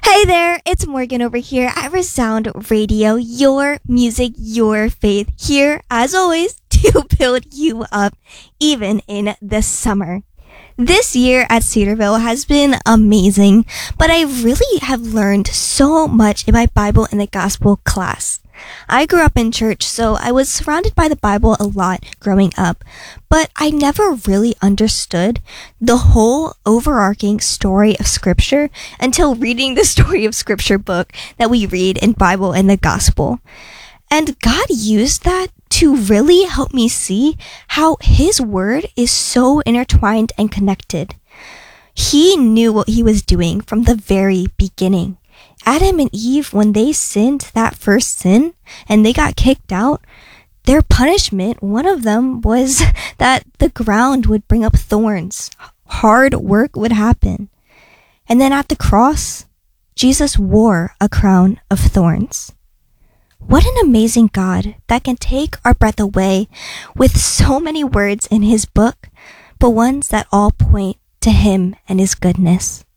Hey there, it's Morgan over here at Resound Radio, your music, your faith, here as always to build you up even in the summer. This year at Cedarville has been amazing, but I really have learned so much in my Bible and the Gospel class. I grew up in church, so I was surrounded by the Bible a lot growing up, but I never really understood the whole overarching story of Scripture until reading the Story of Scripture book that we read in Bible and the Gospel. And God used that to really help me see how His Word is so intertwined and connected. He knew what He was doing from the very beginning. Adam and Eve, when they sinned that first sin and they got kicked out, their punishment, one of them was that the ground would bring up thorns. Hard work would happen. And then at the cross, Jesus wore a crown of thorns. What an amazing God that can take our breath away with so many words in His book, but ones that all point to Him and His goodness.